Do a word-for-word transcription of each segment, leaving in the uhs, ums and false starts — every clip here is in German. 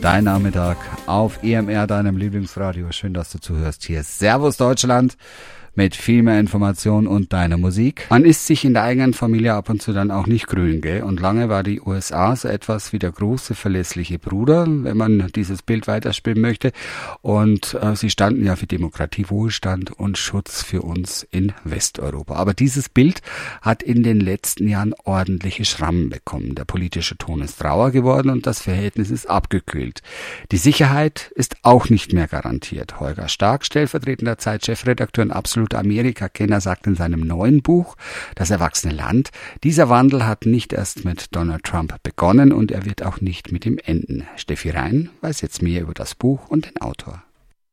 Dein Nachmittag auf E M R, deinem Lieblingsradio. Schön, dass du zuhörst. Hier ist Servus Deutschland mit viel mehr Information und deiner Musik. Man ist sich in der eigenen Familie ab und zu dann auch nicht grün, gell? Und lange war die U S A so etwas wie der große, verlässliche Bruder, wenn man dieses Bild weiterspielen möchte. Und äh, sie standen ja für Demokratie, Wohlstand und Schutz für uns in Westeuropa. Aber dieses Bild hat in den letzten Jahren ordentliche Schrammen bekommen. Der politische Ton ist rauer geworden und das Verhältnis ist abgekühlt. Die Sicherheit ist auch nicht mehr garantiert. Holger Stark, stellvertretender Zeit-Chefredakteur und absolut Amerika-Kenner, sagt in seinem neuen Buch Das erwachsene Land, dieser Wandel hat nicht erst mit Donald Trump begonnen und er wird auch nicht mit ihm enden. Steffi Rhein weiß jetzt mehr über das Buch und den Autor.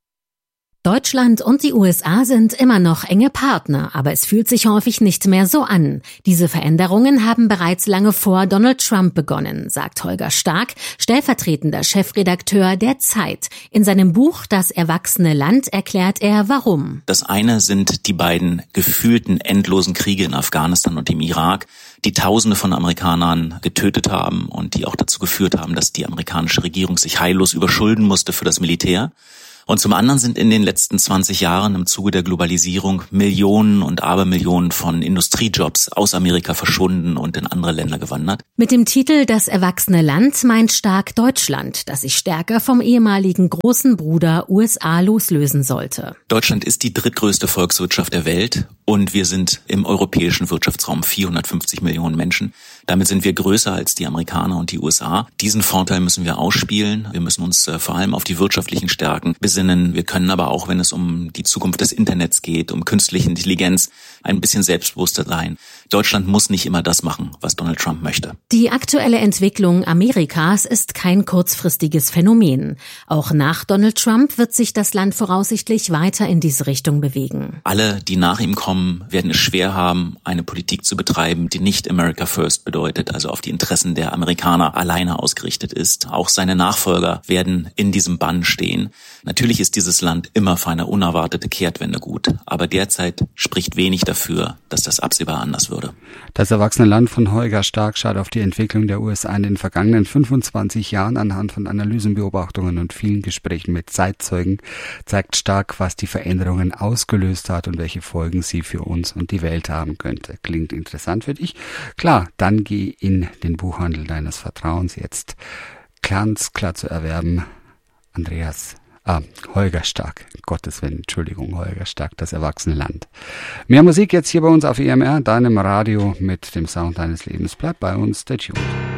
Deutschland und die U S A sind immer noch enge Partner, aber es fühlt sich häufig nicht mehr so an. Diese Veränderungen haben bereits lange vor Donald Trump begonnen, sagt Holger Stark, stellvertretender Chefredakteur der Zeit. In seinem Buch Das erwachsene Land erklärt er, warum. Das eine sind die beiden gefühlten endlosen Kriege in Afghanistan und im Irak, die Tausende von Amerikanern getötet haben und die auch dazu geführt haben, dass die amerikanische Regierung sich heillos überschulden musste für das Militär. Und zum anderen sind in den letzten zwanzig Jahren im Zuge der Globalisierung Millionen und Abermillionen von Industriejobs aus Amerika verschwunden und in andere Länder gewandert. Mit dem Titel Das erwachsene Land meint Stark Deutschland, das sich stärker vom ehemaligen großen Bruder U S A loslösen sollte. Deutschland ist die drittgrößte Volkswirtschaft der Welt und wir sind im europäischen Wirtschaftsraum vierhundertfünfzig Millionen Menschen. Damit sind wir größer als die Amerikaner und die U S A. Diesen Vorteil müssen wir ausspielen. Wir müssen uns äh, vor allem auf die wirtschaftlichen Stärken besinnen. Wir können aber auch, wenn es um die Zukunft des Internets geht, um künstliche Intelligenz, ein bisschen selbstbewusster sein. Deutschland muss nicht immer das machen, was Donald Trump möchte. Die aktuelle Entwicklung Amerikas ist kein kurzfristiges Phänomen. Auch nach Donald Trump wird sich das Land voraussichtlich weiter in diese Richtung bewegen. Alle, die nach ihm kommen, werden es schwer haben, eine Politik zu betreiben, die nicht America First bedeutet, also auf die Interessen der Amerikaner alleine ausgerichtet ist. Auch seine Nachfolger werden in diesem Bann stehen. Natürlich ist dieses Land immer für eine unerwartete Kehrtwende gut, aber derzeit spricht wenig dafür, dass das absehbar anders würde. Das erwachsene Land von Holger Stark schaut auf die Entwicklung der U S A in den vergangenen fünfundzwanzig Jahren anhand von Analysen, Beobachtungen und vielen Gesprächen mit Zeitzeugen, zeigt Stark, was die Veränderungen ausgelöst hat und welche Folgen sie für uns und die Welt haben könnte. Klingt interessant für dich? Klar, dann geh in den Buchhandel deines Vertrauens jetzt. Ganz klar zu erwerben, Andreas Ah, Holger Stark, Gottes Willen, Entschuldigung, Holger Stark, das erwachsene Land. Mehr Musik jetzt hier bei uns auf E M R, deinem Radio mit dem Sound deines Lebens. Bleib bei uns, stay tuned.